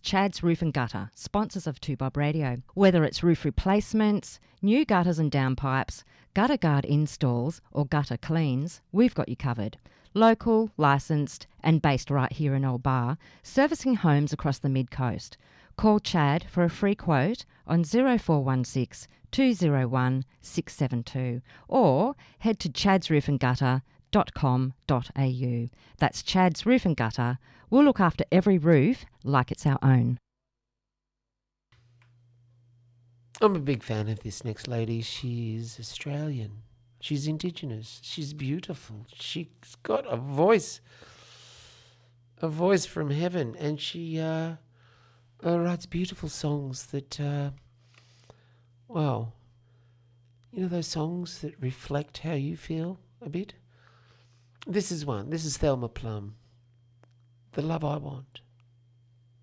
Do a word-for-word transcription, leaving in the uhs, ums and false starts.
Chad's Roof and Gutter, sponsors of two Bob Radio. Whether it's roof replacements, new gutters and downpipes, gutter guard installs or gutter cleans, we've got you covered. Local, licensed and based right here in Old Bar, servicing homes across the mid-coast. Call Chad for a free quote on zero four one six, two zero one, six seven two or head to chads roof and gutter dot com dot a u. That's Chad's Roof and Gutter. We'll look after every roof like it's our own. I'm a big fan of this next lady. She's Australian. She's Indigenous. She's beautiful. She's got a voice, a voice from heaven, and she uh, uh, writes beautiful songs that, uh, well, you know those songs that reflect how you feel a bit? This is one. This is Thelma Plum. The Love I Want.